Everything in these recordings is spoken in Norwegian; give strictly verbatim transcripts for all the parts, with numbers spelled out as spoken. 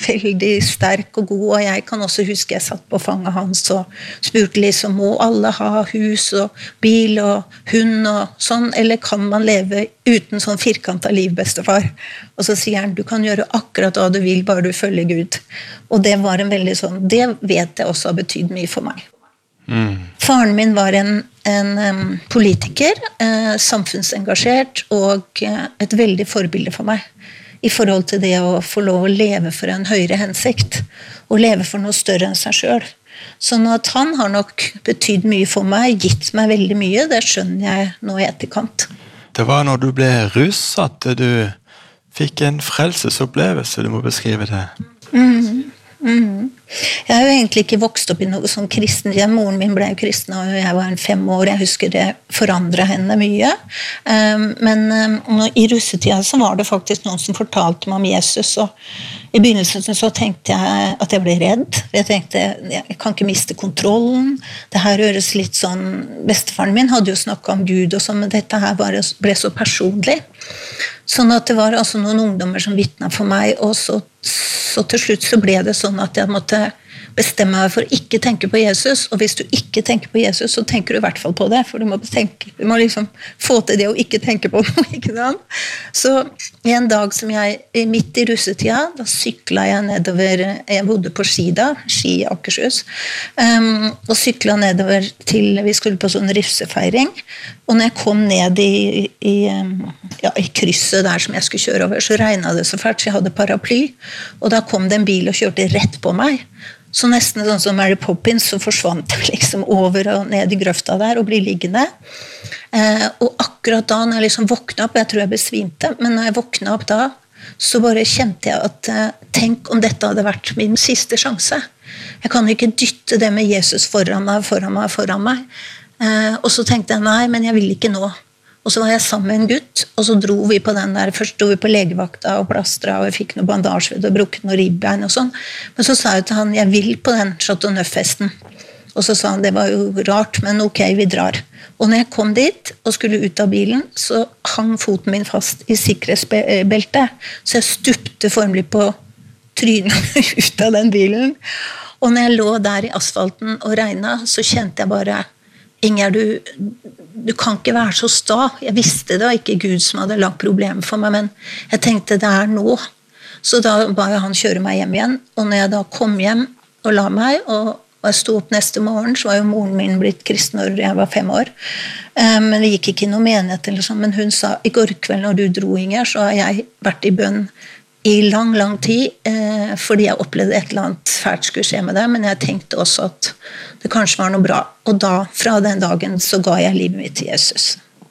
veldig sterk og god, og jeg kan også huske jeg satt på fanget hans og spurte liksom, må alle ha hus og bil og hund og sånn, eller kan man leve uten sånn firkantet liv, bestefar? Og så sier han, du kan gjøre akkurat hva du vil, bare du følger Gud. Og det var en veldig sånn, det vet jeg også har betydd mye for meg. Mm. Faren min var en, en um, politiker, eh, samfunnsengasjert og eh, et veldig forbilde for meg i forhold til det å få lov å leve for en høyere hensikt og leve for noe større enn seg selv. Sånn at han har nok betydd mye for meg, gitt meg veldig mye, det skjønner jeg nå i etterkant. Det var når du ble russ at du fikk en frelsesopplevelse, du må beskrive det. Mhm. Mm. Jeg har jo egentlig ikke vokst opp i noe sånn kristen hjem. Moren min ble jo kristen og jeg var en fem år. Jeg husker det forandret henne mye. Um, men um, i russetida så var det faktisk noen som fortalte meg om Jesus, og i begynnelsen så tenkte jeg at jeg ble redd. Jeg tenkte, jeg kan ikke miste kontrollen. Det her høres litt sånn, bestefaren min hadde jo snakket om Gud og sånn, men dette her bare ble så personlig. Sånn at det var altså noen ungdommer som vittnet for meg, og så, så til slutt så ble det sånn at jeg måtte bestemme meg for å ikke tenke på Jesus, og hvis du ikke tenker på Jesus, så tenker du i hvert fall på det, for du må, tenke, du må liksom få til det å ikke tenke på noe, ikke sant? Så en dag som jeg, midt i russetida, da syklet jeg nedover, jeg bodde på Ski da, Ski i Akershus, um, og syklet nedover til, vi skulle på sånn russefeiring, og når jeg kom ned i, i, ja, i krysset der som jeg skulle kjøre over, så regnet det så fælt, så jeg hadde paraply, og da kom det en bil og kjørte rett på meg. Så nesten sånn som Mary Poppins, så forsvant jeg liksom over og ned i grøfta der og ble liggende. Eh, og akkurat da, når jeg liksom våknet opp, jeg tror jeg besvimte, men når jeg våknet opp da, så bare kjente jeg at eh, tenk om dette hadde vært min siste sjanse. Jeg kan ikke dytte det med Jesus foran meg, foran meg, foran meg. Eh, og så tenkte jeg, nei, men jeg vil ikke nå. Og så var jeg sammen med en gutt, og så dro vi på den der, først dro vi på legevakta og plastra, og jeg fikk noe bandasje og brukket noe ribbein og sånn. Men så sa jeg til han, jeg vil på den Chateau Neuf-festen. Og så sa han, det var jo rart, men ok, vi drar. Og når jeg kom dit og skulle ut av bilen, så hang foten min fast i sikkerhetsbeltet. Så jeg stupte formelig på trynet ut av den bilen. Og når jeg lå der i asfalten og regnet, så kjente jeg bare, Inger, du, du kan ikke være så sta. Jeg visste det var ikke Gud som hadde lagt problemer for meg, men jeg tenkte det er nå. Så da ba jeg han kjøre meg hjem igjen, og når jeg da kom hjem og la meg, og jeg stod opp neste morgen, så var jo moren min blitt kristen når jeg var fem år. Men det gikk ikke noe menighet eller sånn, men hun sa, i går kveld når du dro, Inger, så har jeg vært i bønn i lang, lang tid, eh, fordi jeg opplevde et eller annet fælt skulle skje med det, men jeg tenkte også at det kanskje var noe bra. Og da, fra den dagen, så ga jeg livet mitt til Jesus.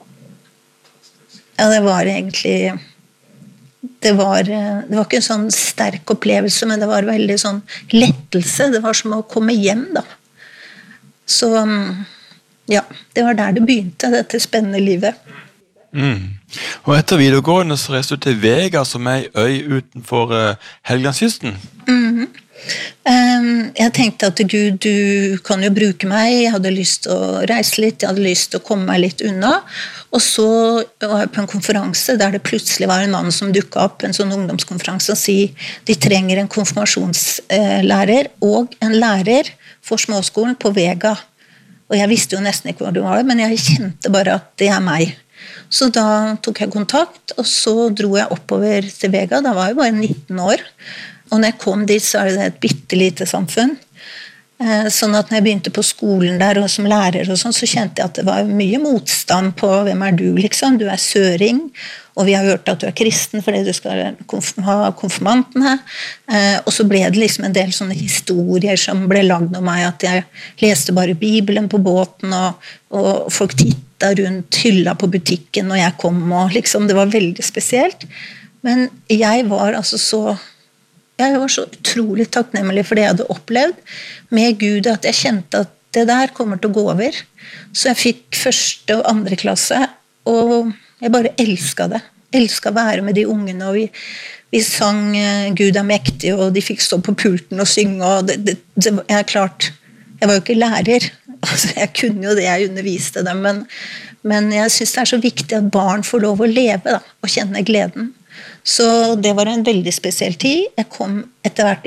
Ja, det var egentlig, det var, det var ikke en sånn sterk opplevelse, men det var veldig sånn lettelse. Det var som å komme hjem, da. Så, ja, det var der det begynte, dette spennende livet. Mm. Og etter videregående så reiste du til Vega, som er en øy utenfor uh, Helgelandskysten. Mm-hmm. um, jeg tenkte at Gud, du kan jo bruke meg. Jeg hadde lyst til å reise litt, jeg hadde lyst til å komme meg litt unna. Og så var jeg på en konferanse der det plutselig var en mann som dukket opp, en sånn ungdomskonferanse, og si de trenger en konfirmasjonslærer og en lærer for småskolen på Vega. Og jeg visste jo nesten ikke hva det var, men jeg kjente bare at det er meg. Så da tok jeg kontakt, og så dro jeg oppover til Vega. Da var jeg bare nitten år. Og når jeg kom dit, så er det et bittelite samfunn. Sånn at når jeg begynte på skolen der, og som lærer og sånn, så kjente jeg at det var mye motstand på hvem er du, liksom. Du er søring, og vi har hørt at du er kristen fordi du skal ha konfirmantene. Og så ble det liksom en del sånne historier som ble lagd om meg, at jeg leste bare Bibelen på båten, og, og folk tittet rundt hylla på butikken når jeg kom, og liksom, det var veldig spesielt. Men jeg var altså så, jeg var så utrolig takknemlig for det jeg hadde opplevd med Gud, at jeg kjente at det der kommer til å gå over. Så jeg fikk første og andre klasse, og jeg bare elsket det. Elsket å være med de ungene, og vi, vi sang Gud er mektig, og de fikk stå på pulten og synge, og det, det, det jeg er klart, jeg var jo ikke lærer, altså, jeg kunne jo det jeg underviste dem, men, men jeg synes det er så viktig at barn får lov å leve da, og kjenne gleden. Så det var en veldig spesiell tid. Jeg kom etter hvert